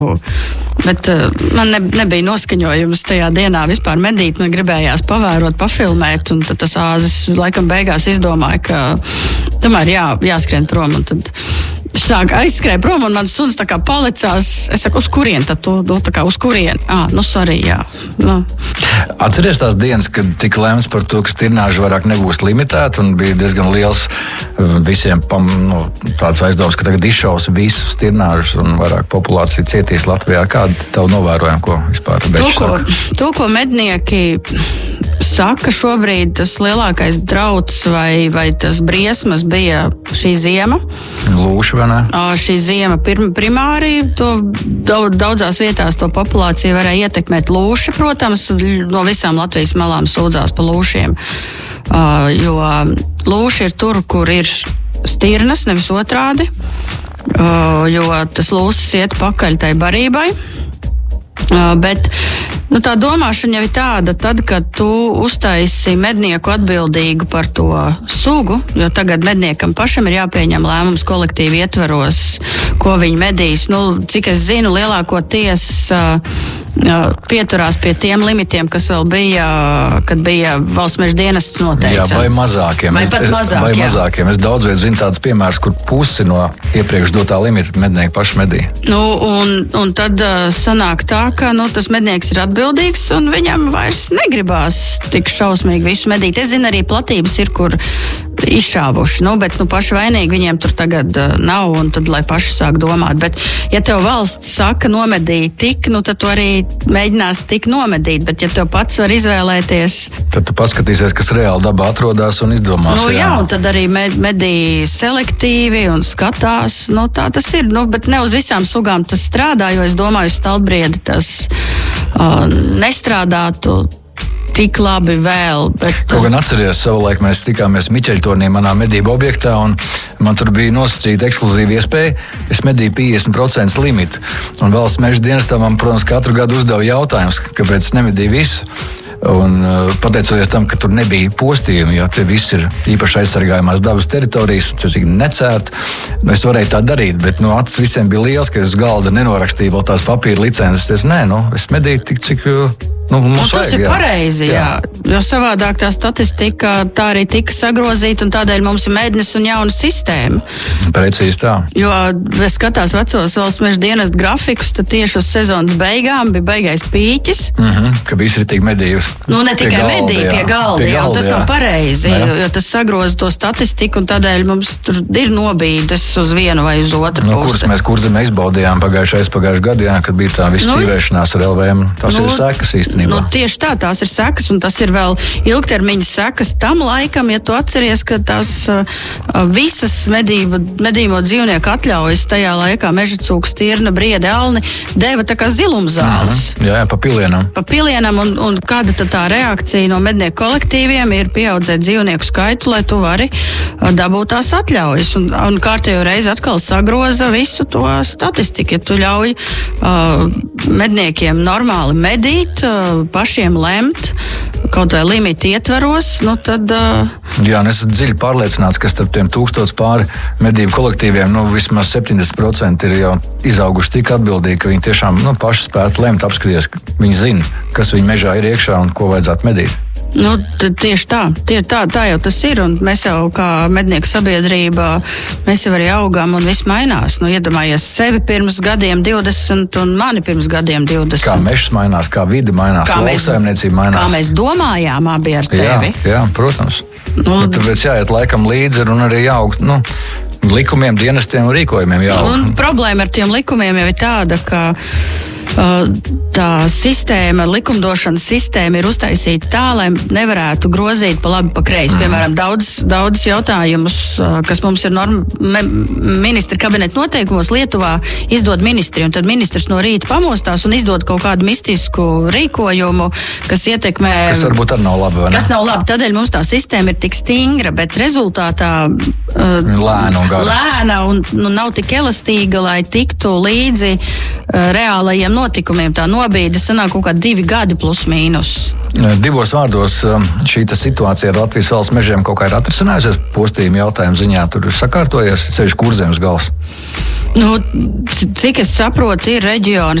Bet man nebija noskaņojums tajā dienā vispār medīt, man gribējās pavērot, pafilmēt, un tad tas āzis laikam beigās izdomāja, ka tomēr jāskrien prom, un tad sāk aizskrēja prom, un mans suns tā kā palicās, es saku, uz kurien tad tu, tā kā uz kurien? Sorry, jā. Atceries tās dienas, kad tika lēmts par to, ka stirnāži vairāk nebūs limitēti, un bija diezgan liels visiem tāds aizdoms, ka tagad izšaus visus stirnāžus, un vairāk populācija cietīs Latvijā. Kāda tavu novērojuma, ko vispār Bečs saka? To, ko mednieki saka šobrīd, tas lielākais drauds vai tas briesmas bija šī ziema. Lūši, vai ne? Šī ziema primāri, daudzās vietās to populāciju varēja ietekmēt lūši, protams, no visām Latvijas malām sūdzās pa lūšiem, jo lūši ir tur, kur ir stirnas, nevis otrādi, jo tas lūsis iet pakaļ tai barībai. Bet tā domāšana jau ir tāda, tad, kad tu uztaisi mednieku atbildīgu par to sugu, jo tagad medniekam pašam ir jāpieņem lēmums kolektīvi ietvaros, ko viņi medīs. Cik es zinu, lielākoties pieturās pie tiem limitiem, kas vēl bija, kad bija valsts meža dienests noteica. Jā, vai mazākiem. Vai pat mazākiem. Es daudz viet zinu tāds piemērs, kur pusi no iepriekš dotā limita mednieki paši medī. Un tad sanāk tā, ka tas mednieks ir atbildīgs un viņam vairs negribās tik šausmīgi visu medīt. Es zinu, arī platības ir, kur izšāvuši, bet paši vainīgi viņiem tur tagad nav, un tad lai paši sāk domāt. Bet ja tev valsts saka nomedīt tik, tad tu arī mēģinās tik nomedīt, bet ja tev pats var izvēlēties... Tad tu paskatīsies, kas reāli dabā atrodas un izdomās. Un tad arī medī selektīvi un skatās, tā tas ir, bet ne uz visām sugām tas strādā, jo es domāju, stalbriedi tas nestrādātu tik labi vēl. Kaut gan atceries, savulaik mēs tikāmies Miķeļtornī manā medību objektā, un man tur bija nosacīta ekskluzīva iespēja. Es medīju 50% limitu. Un valsts meža dienestā man, protams, katru gadu uzdeva jautājums, kāpēc es nemedīju visu. Un pateicoties tam, ka tur nebija postījumi, jo tie visi ir īpaši aizsargājumās dabas teritorijas, necērt, es varēju tā darīt, bet acis visiem bija liels, ka es uz galda nenorakstīju vēl tās papīra licences. Es medīju tik, cik mums tas vajag. Ir pareizi, jā. Jo savādāk tā statistika tā arī tika sagrozīta, un tādēļ mums ir mednis un jauna sistēma. Precīzi tā. Jo, es skatās vecos valsts meža dienesta grafikus, tad tieši uz sezonas beigām bija beigais pīķis. Ka visi ir tik medījusi. Ne tikai medīja pie galda, un tas nav pareizi, jo tas sagroza to statistiku, un tādēļ mums tur ir nobīdes uz vienu vai uz otru pusi. Kuras mēs Kurzemē izbaudījām pagājušajā gadā, kad bija tā viss tīvēšanās ar LVM. Tas ir sekas īstenībā. Tieši tā, tās ir sekas, un tas ir vēl ilgtermiņa sekas tam laikam, ja tu atceries, ka tās visas medījuma dzīvnieku atļaujas tajā laikā mežacūks, stirna, briede, alni deva tā kā zilumzāles. Jā, pa pilienam, un kāda tad tā reakcija no mednieku kolektīviem ir pieaudzēt dzīvnieku skaitu, lai tu vari dabūt tās atļaujas. Un kārtējo reizi atkal sagroza visu to statistiku. Ja tu ļauj medniekiem normāli medīt, pašiem lemt, kaut vai limiti ietvaros, tad... Jā, es esmu dziļi pārliecināts, ka starp tiem 1000 pāri medību kolektīviem, vismaz 70% ir jau izauguši tik atbildīgi, ka viņi tiešām paši spētu lemt, apskaties, ka viņi zina, kas viņu mežā ir iekšā un ko vajadzētu medīt. Tieši tā jau tas ir, un mēs jau kā mednieku sabiedrība, mēs jau arī augam un viss mainās. Iedomājies sevi pirms gadiem 20 un mani pirms gadiem 20. Kā mežs mainās, kā vide mainās, lauksaimniecība mainās. Kā mēs domājām abi ar tevi. Jā, protams. Tāpēc jāiet laikam līdzi un arī jāaug, likumiem, dienestiem un rīkojumiem jāaug. Un problēma ar tiem likumiem jau ir tāda, ka tā sistēma, likumdošanas sistēma ir uztaisīta tā, lai nevarētu grozīt pa labi, pa kreisi. Piemēram, daudz jautājumus, kas mums ir ministra kabineta noteikumos, Lietuvā izdod ministri, un tad ministrs no rīta pamostās un izdod kaut kādu mistisku rīkojumu, kas ietekmē... Kas varbūt arī nav labi, vai ne? Kas nav labi, tādēļ mums tā sistēma ir tik stingra, bet rezultātā lēna un nav tik elastīga, lai tiktu līdzi reālajiem notikumiem tā nobīde sanāk kaut kā 2 gadi plus mīnus. Divos vārdos šī situācija ar Latvijas valsts mežiem kaut kā ir atrisinājusies postījuma jautājumu ziņā. Tur sakārtojies ceļš Kurzemes gals. Cik es saprotu, ir reģioni